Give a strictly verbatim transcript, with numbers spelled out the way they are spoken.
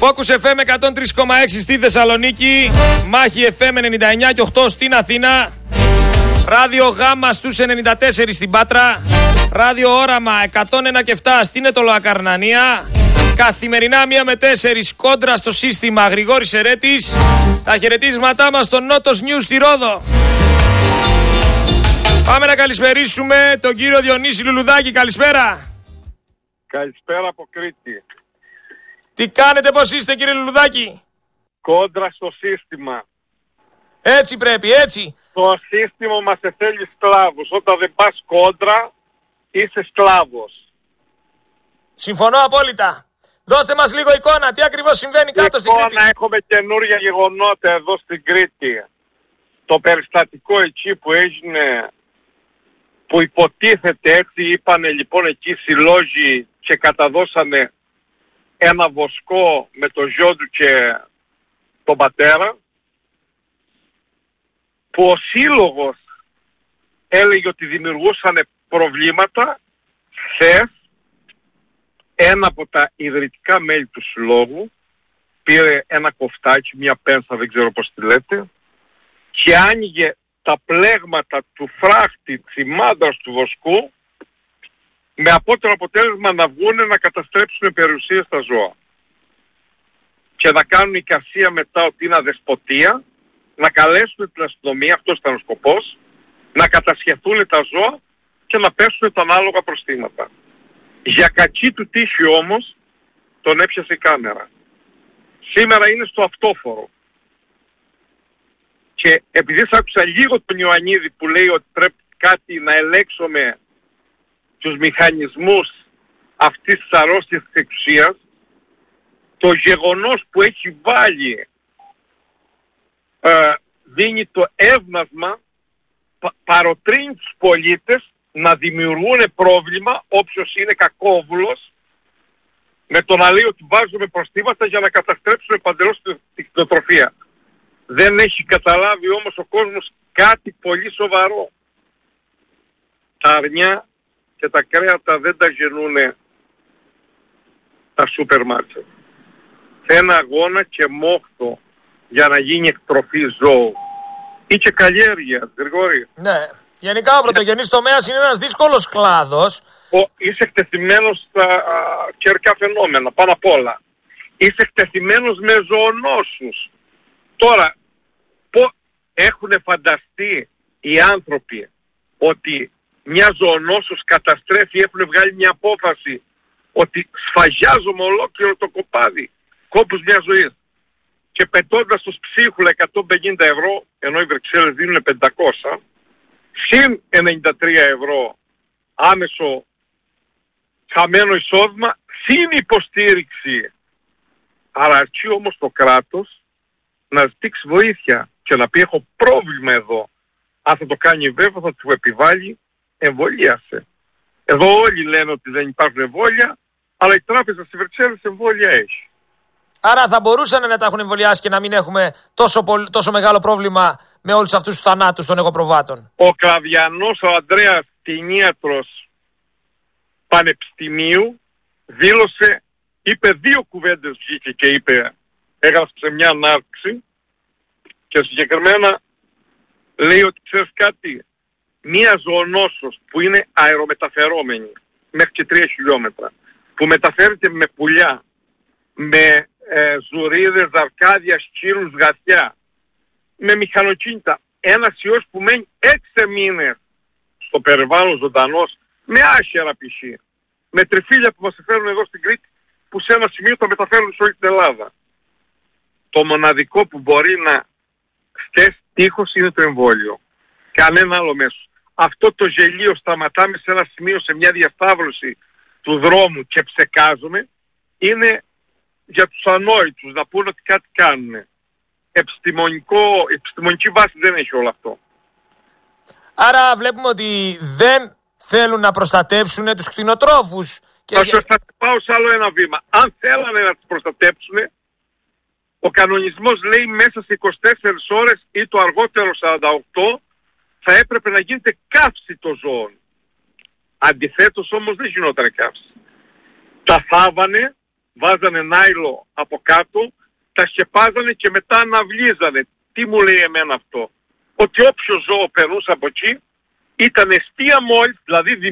Focus εφ εμ εκατόν τρία κόμμα έξι στη Θεσσαλονίκη, Μάχη εφ εμ ενενήντα εννιά και οκτώ στην Αθήνα, Ράδιο Γάμα στους ενενήντα τέσσερα στην Πάτρα, Ράδιο Όραμα εκατόν ένα και επτά στην Ετωλοακαρνανία, καθημερινά μία με τέσσερις κόντρα στο σύστημα Γρηγόρης Ερέτης. Τα χαιρετίσματά μας στο Νότος News στη Ρόδο. Πάμε να καλησπερίσουμε τον κύριο Διονύση Λουλουδάκη. Καλησπέρα. Καλησπέρα από Κρήτη. Τι κάνετε, πώς είστε κύριε Λουλουδάκη? Κόντρα στο σύστημα. Έτσι πρέπει, έτσι. Το σύστημα μας θέλει σκλάβους. Όταν δεν πας κόντρα, είσαι σκλάβος. Συμφωνώ απόλυτα. Δώστε μας λίγο εικόνα, τι ακριβώς συμβαίνει κάτω στην Κρήτη. Εικόνα, έχουμε καινούργια γεγονότα εδώ στην Κρήτη. Το περιστατικό εκεί που έγινε, που υποτίθεται, έτσι είπανε λοιπόν εκεί συλλόγοι και καταδώσανε ένα βοσκό με το γιο του και τον πατέρα, που ο σύλλογος έλεγε ότι δημιουργούσαν προβλήματα. Χθες ένα από τα ιδρυτικά μέλη του συλλόγου πήρε ένα κοφτάκι, μια πένσα, δεν ξέρω πώς τη λέτε, και άνοιγε τα πλέγματα του φράχτη της ημάντρας του βοσκού, με απότερο αποτέλεσμα να βγούνε να καταστρέψουν περιουσίες στα ζώα και να κάνουν εικασία μετά ότι είναι αδεσποτεία, να καλέσουν την αστυνομία, αυτός ήταν ο σκοπός, να κατασχεθούν τα ζώα και να πέσουν τα ανάλογα προστήματα. Για κακή του τύχη όμως τον έπιασε η κάμερα. Σήμερα είναι στο αυτόφορο. Και επειδή σ' άκουσα λίγο τον Ιωαννίδη που λέει ότι πρέπει κάτι να ελέγξουμε τους μηχανισμούς αυτής της αρρώστιας της εξουσίας, το γεγονός που έχει βάλει ε, δίνει το εύνασμα, πα, παροτρύνει τους πολίτες να δημιουργούν πρόβλημα, όποιος είναι κακόβουλος, με το να λέει ότι βάζουμε προστήματα για να καταστρέψουμε παντελώς την κτηνοτροφία. Δεν έχει καταλάβει όμως ο κόσμος κάτι πολύ σοβαρό. Τα αρνιά και τα κρέατα δεν τα γεννούνε τα σούπερ μάρκετ. Ένα αγώνα και μόχθο για να γίνει εκτροφή ζώου ή και καλλιέργεια, Γρηγόρη. Ναι. Γενικά ο πρωτογενής τομέας είναι ένας δύσκολος κλάδος. Ο, είσαι εκτεθειμένος στα α, καιρικά φαινόμενα, πάνω απ' όλα. Είσαι εκτεθειμένος με ζωονόσους. Τώρα, πο, έχουν φανταστεί οι άνθρωποι ότι μια ζωονόσος καταστρέφει, έχουν βγάλει μια απόφαση ότι σφαγιάζομαι ολόκληρο το κοπάδι, κόπους μια ζωής, και πετώντας τους ψίχουλα εκατόν πενήντα ευρώ, ενώ οι Βρυξέλλες δίνουν πεντακόσια, συν ενενήντα τρία ευρώ άμεσο χαμένο εισόδημα, συν υποστήριξη. Άρα αρκεί όμως το κράτος να ζητήσει βοήθεια και να πει έχω πρόβλημα εδώ. Αν θα το κάνει βέβαια θα του επιβάλλει εμβολίασε. Εδώ όλοι λένε ότι δεν υπάρχουν εμβόλια, αλλά η τράπεζα στη Βρυξέλλες εμβόλια έχει. Άρα θα μπορούσαν να τα έχουν εμβολιάσει και να μην έχουμε τόσο, πολύ, τόσο μεγάλο πρόβλημα με όλους αυτούς τους θανάτους των εγωπροβάτων. Ο Κλαβιανός, ο Ανδρέας, κτηνίατρος πανεπιστημίου, δήλωσε, είπε δύο κουβέντες, βγήκε και είπε, έγραψε μια ανάρτηση και συγκεκριμένα λέει ότι ξέρεις κάτι, μία ζωονόσος που είναι αερομεταφερόμενη μέχρι και τρία χιλιόμετρα, που μεταφέρεται με πουλιά, με ε, ζουρίδες, αρκάδια, σκύλους, γατιά, με μηχανοκίνητα, ένας ιός που μένει έξι μήνες στο περιβάλλον ζωντανός, με άχερα π.χ., με τριφύλια που μας φέρουν εδώ στην Κρήτη, που σε ένα σημείο τα μεταφέρουν σε όλη την Ελλάδα. Το μοναδικό που μπορεί να στέσει τείχος είναι το εμβόλιο. Κανένα άλλο μέσο. Αυτό το γελίο σταματάμε σε ένα σημείο, σε μια διασταύρωση του δρόμου και ψεκάζουμε, είναι για τους ανόητους να πούνε ότι κάτι κάνουν. Επιστημονικό, επιστημονική βάση δεν έχει όλο αυτό. Άρα βλέπουμε ότι δεν θέλουν να προστατέψουν τους κτηνοτρόφους. Και... Θα σου πάω σε άλλο ένα βήμα. Αν θέλανε να τους προστατέψουν, ο κανονισμός λέει μέσα σε είκοσι τέσσερις ώρες ή το αργότερο σαράντα οκτώ θα έπρεπε να γίνεται καύση των ζώων. Αντιθέτως όμως δεν γινόταν καύση. Τα θάβανε βάζανε νάιλο από κάτω, τα σκεπάζανε και μετά αναβλίζανε. Τι μου λέει εμένα αυτό? Ότι όποιο ζώο περνούσε από εκεί ήταν εστία μόλις, δηλαδή